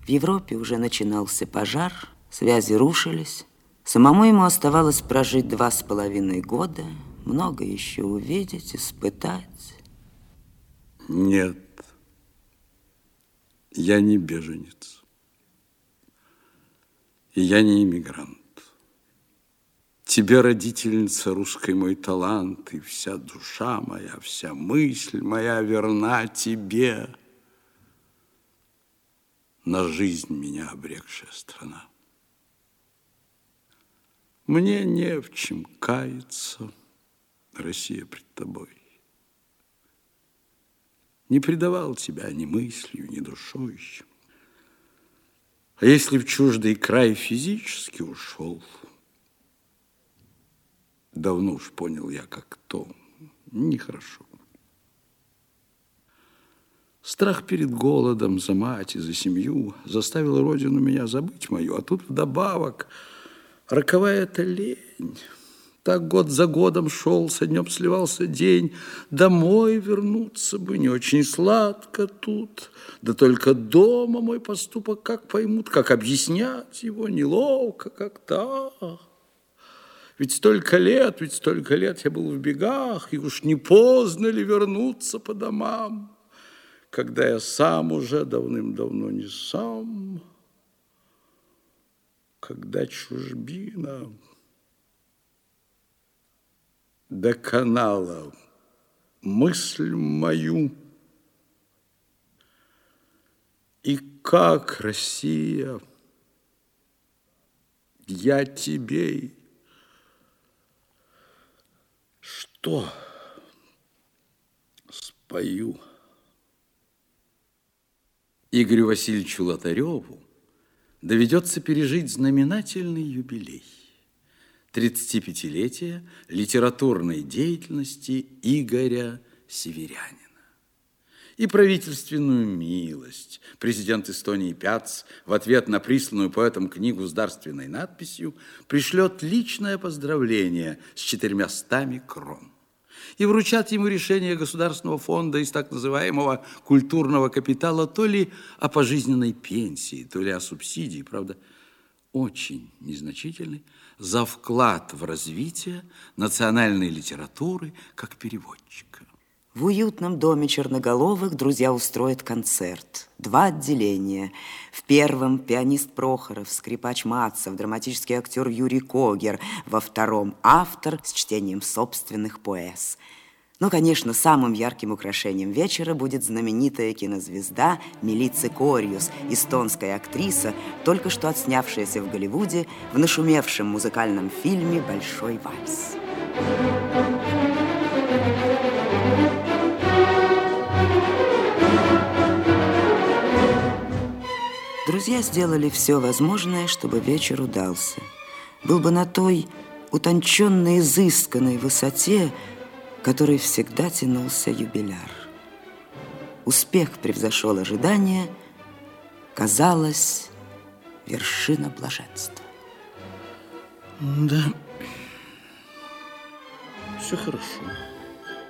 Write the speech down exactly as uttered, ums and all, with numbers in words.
В Европе уже начинался пожар, связи рушились. Самому ему оставалось прожить два с половиной года, много еще увидеть, испытать. Нет, я не беженец, и я не иммигрант. Тебе, родительница, русской мой талант, и вся душа моя, вся мысль моя верна тебе, на жизнь меня обрекшая страна. Мне не в чем каяться, Россия, пред тобой. Не предавал тебя ни мыслью, ни душой. А если в чуждый край физически ушел, давно уж понял я, как то нехорошо. Страх перед голодом за мать и за семью заставил родину меня забыть мою, а тут вдобавок роковая эта лень. Так год за годом шел, со днем сливался день. Домой вернуться бы не очень сладко тут. Да только дома мой поступок как поймут, как объяснять его неловко как-то. Ведь столько лет, ведь столько лет я был в бегах, и уж не поздно ли вернуться по домам, когда я сам уже давным-давно не сам, когда чужбина доконала мысль мою. И как, Россия, я тебе что спою? Игорю Васильевичу Лотареву доведется пережить знаменательный юбилей. тридцатипятилетие литературной деятельности Игоря Северянина. И правительственную милость президент Эстонии Пяц в ответ на присланную поэтом книгу с дарственной надписью пришлет личное поздравление с четырьмястами крон. И вручат ему решение Государственного фонда из так называемого культурного капитала то ли о пожизненной пенсии, то ли о субсидии, правда, очень незначительный, за вклад в развитие национальной литературы как переводчика. В уютном доме Черноголовых друзья устроят концерт. Два отделения. В первом пианист Прохоров, скрипач Мацев, драматический актер Юрий Когер. Во втором автор с чтением собственных поэз. Ну, конечно, самым ярким украшением вечера будет знаменитая кинозвезда Мили Цикориус, эстонская актриса, только что отснявшаяся в Голливуде в нашумевшем музыкальном фильме «Большой вальс». Друзья сделали все возможное, чтобы вечер удался. Был бы на той утонченной, изысканной высоте, которой всегда тянулся юбиляр. Успех превзошел ожидания, казалось, вершина блаженства. Да, все хорошо.